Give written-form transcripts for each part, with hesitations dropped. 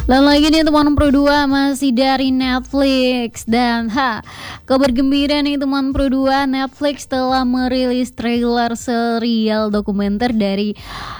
Dan lagi nih teman Pro 2 masih dari Netflix. Dan kabar gembira nih teman Pro 2, Netflix telah merilis trailer serial dokumenter dari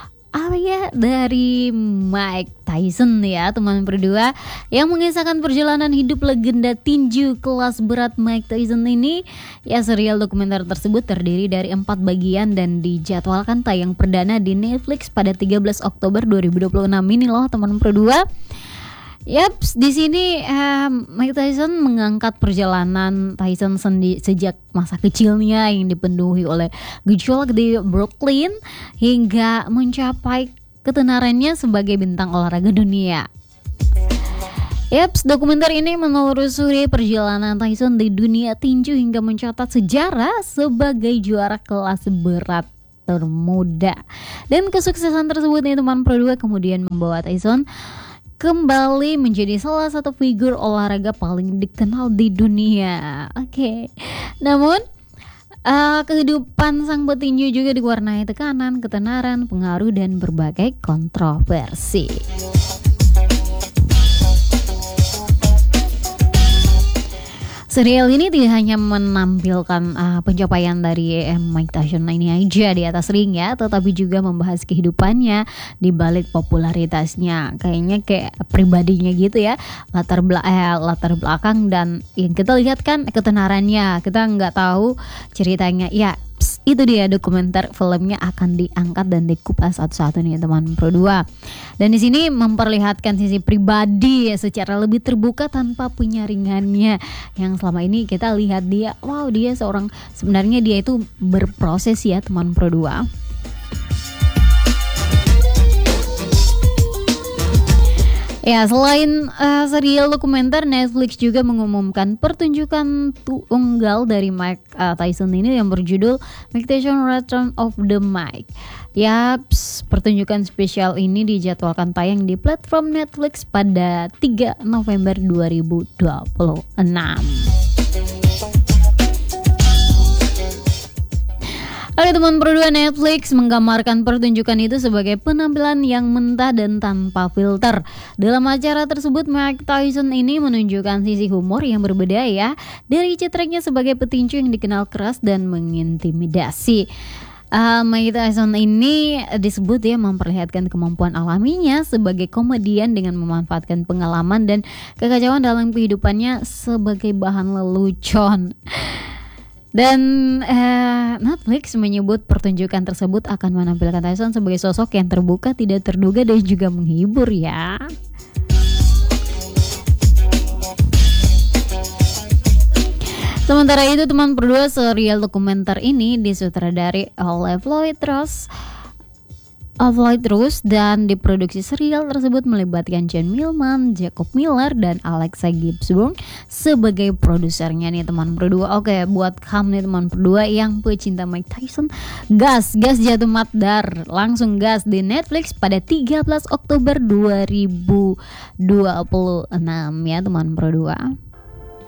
dari Mike Tyson ya teman Pro 2, yang mengisahkan perjalanan hidup legenda tinju kelas berat Mike Tyson ini. Ya, serial dokumenter tersebut terdiri dari 4 bagian dan dijadwalkan tayang perdana di Netflix pada 13 Oktober 2026 ini loh teman Pro 2. Yaps, di sini Mike Tyson mengangkat perjalanan Tyson sejak masa kecilnya yang dipenuhi oleh gejolak di Brooklyn hingga mencapai ketenarannya sebagai bintang olahraga dunia. Yaps, dokumenter ini menelusuri perjalanan Tyson di dunia tinju hingga mencatat sejarah sebagai juara kelas berat termuda. Dan kesuksesan tersebut nih teman Pro 2 kemudian membawa Tyson kembali menjadi salah satu figur olahraga paling dikenal di dunia. Oke. Namun kehidupan sang petinju juga diwarnai tekanan, ketenaran, pengaruh dan berbagai kontroversi. Serial ini tidak hanya menampilkan pencapaian dari Mike Tyson ini aja di atas ring ya, tetapi juga membahas kehidupannya di balik popularitasnya. Kayaknya kayak pribadinya gitu ya, latar belakang dan yang kita lihat kan ketenarannya. Kita nggak tahu ceritanya ya. Itu dia dokumenter filmnya akan diangkat dan dikupas satu-satu nih teman Pro 2. Dan di sini memperlihatkan sisi pribadi ya, secara lebih terbuka tanpa penyaringannya. Yang selama ini kita lihat dia, dia sebenarnya dia itu berproses ya teman Pro 2. Ya, selain serial dokumenter, Netflix juga mengumumkan pertunjukan tunggal dari Mike Tyson ini yang berjudul Mike Tyson Return of the Mike. Yaps, pertunjukan spesial ini dijadwalkan tayang di platform Netflix pada 3 November 2026. Oleh teman Pro 2, Netflix menggambarkan pertunjukan itu sebagai penampilan yang mentah dan tanpa filter. Dalam acara tersebut, Mike Tyson ini menunjukkan sisi humor yang berbeda ya, dari citranya sebagai petinju yang dikenal keras dan mengintimidasi. Mike Tyson ini disebut ya memperlihatkan kemampuan alaminya sebagai komedian dengan memanfaatkan pengalaman dan kekacauan dalam kehidupannya sebagai bahan lelucon. Dan Netflix menyebut pertunjukan tersebut akan menampilkan Tyson sebagai sosok yang terbuka, tidak terduga dan juga menghibur ya. Sementara itu teman Pro 2, serial dokumenter ini disutradari oleh Floyd Rose dan diproduksi. Serial tersebut melibatkan John Millman, Jacob Miller dan Alexa Ginsburg sebagai produsernya nih teman Pro 2. Oke, buat kamu nih teman Pro 2 yang pecinta Mike Tyson, gas jatuh madar, langsung gas di Netflix pada 13 Oktober 2026 ya teman Pro 2.